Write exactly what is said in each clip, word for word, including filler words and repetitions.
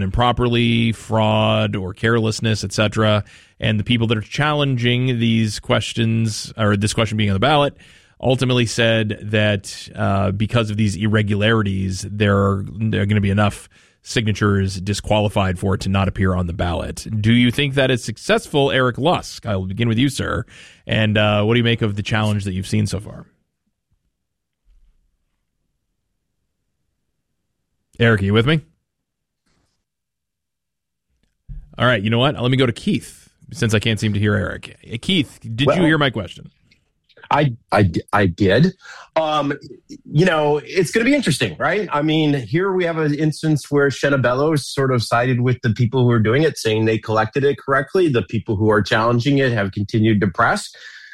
done improperly, fraud or carelessness, et cetera. And the people that are challenging these questions, or this question being on the ballot, ultimately said that uh, because of these irregularities, there are, there are going to be enough signatures disqualified for it to not appear on the ballot. Do you think that is successful, Eric Lusk? I will begin with you, sir. And uh, what do you make of the challenge that you've seen so far? Eric, are you with me? All right, you know what? Let me go to Keith, since I can't seem to hear Eric. Keith, did well, you hear my question? I, I, I did. Um, you know, it's going to be interesting, right? I mean, here we have an instance where Shenna Bellows sort of sided with the people who are doing it, saying they collected it correctly. The people who are challenging it have continued to press.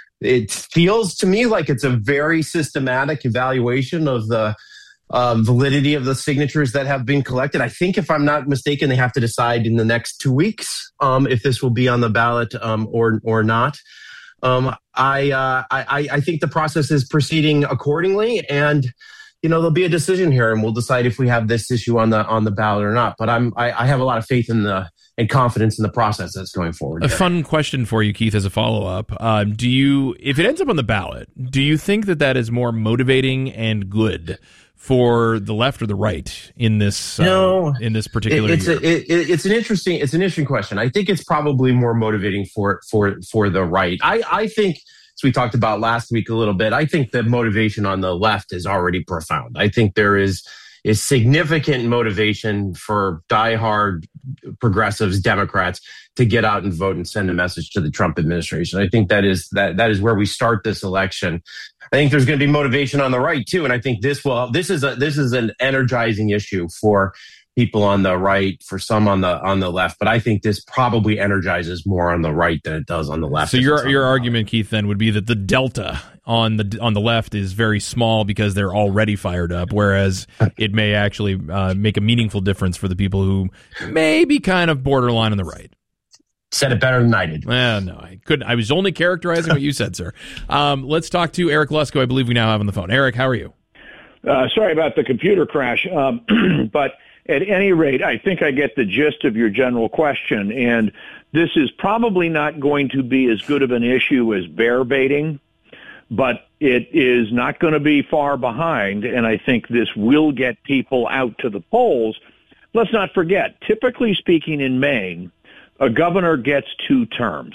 It feels to me like it's a very systematic evaluation of the um, validity of the signatures that have been collected. I think, if I'm not mistaken, they have to decide in the next two weeks um, if this will be on the ballot um, or or not. Um, I, uh, I I think the process is proceeding accordingly, and you know there'll be a decision here, and we'll decide if we have this issue on the on the ballot or not. But I'm I, I have a lot of faith in the and confidence in the process that's going forward. A here. Fun question for you, Keith, as a follow up. Um, do you, if it ends up on the ballot, do you think that that is more motivating and good for the left or the right in this uh, no, in this particular it, it's year? A, it, it's an interesting it's an interesting question. I think it's probably more motivating for for for the right. I I think, as we talked about last week a little bit, I think the motivation on the left is already profound. I think there is is significant motivation for diehard progressives, Democrats, to get out and vote and send a message to the Trump administration. I think that is that that is where we start this election. I think there's going to be motivation on the right too, and I think this will this is a this is an energizing issue for people on the right, for some on the on the left, but I think this probably energizes more on the right than it does on the left. So your your argument, Keith, then would be that the delta on the on the left is very small because they're already fired up, whereas it may actually uh, make a meaningful difference for the people who may be kind of borderline on the right. Said it better than I did. Well, no, I couldn't. I was only characterizing what you said, sir. Um, let's talk to Eric Lusk, who I believe we now have on the phone. Eric, how are you? Uh, sorry about the computer crash, um, but at any rate, I think I get the gist of your general question, and this is probably not going to be as good of an issue as bear baiting, but it is not going to be far behind, and I think this will get people out to the polls. Let's not forget, typically speaking in Maine, a governor gets two terms.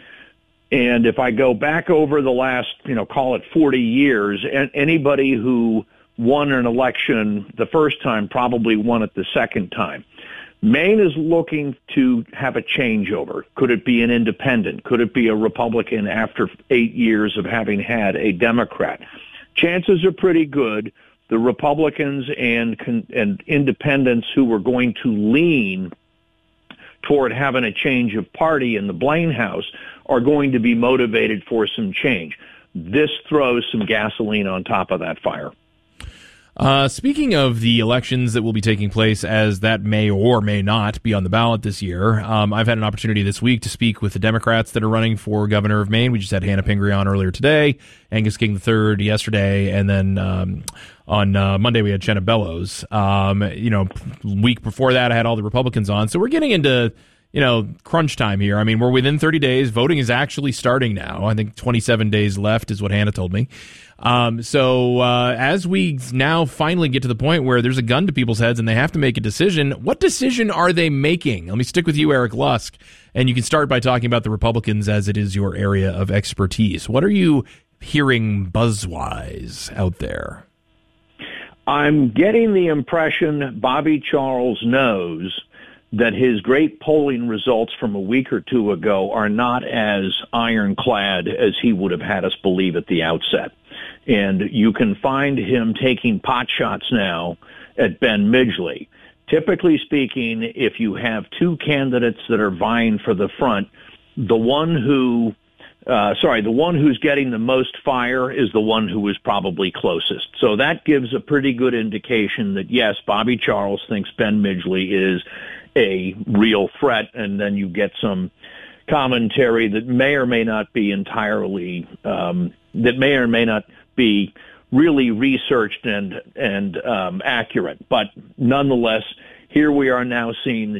And if I go back over the last, you know, call it forty years, anybody who won an election the first time probably won it the second time. Maine is looking to have a changeover. Could it be an independent? Could it be a Republican after eight years of having had a Democrat? Chances are pretty good the Republicans and and independents who were going to lean toward having a change of party in the Blaine House are going to be motivated for some change. This throws some gasoline on top of that fire. Uh, speaking of the elections that will be taking place, as that may or may not be on the ballot this year, um, I've had an opportunity this week to speak with the Democrats that are running for governor of Maine. We just had Hannah Pingree on earlier today, Angus King the third yesterday, and then um, on uh, Monday we had Shenna Bellows. Um, you know, week before that I had all the Republicans on. So we're getting into, you know, crunch time here. I mean, we're within thirty days. Voting is actually starting now. I think twenty-seven days left is what Hannah told me. Um, so uh, as we now finally get to the point where there's a gun to people's heads and they have to make a decision, what decision are they making? Let me stick with you, Eric Lusk, and you can start by talking about the Republicans as it is your area of expertise. What are you hearing buzz-wise out there? I'm getting the impression Bobby Charles knows that his great polling results from a week or two ago are not as ironclad as he would have had us believe at the outset. And you can find him taking pot shots now at Ben Midgley. Typically speaking, if you have two candidates that are vying for the front, the one who, uh, sorry, the one who's getting the most fire is the one who is probably closest. So that gives a pretty good indication that, yes, Bobby Charles thinks Ben Midgley is a real threat, and then you get some commentary that may or may not be entirely, um, that may or may not be really researched and and um, accurate. But nonetheless, here we are now seeing the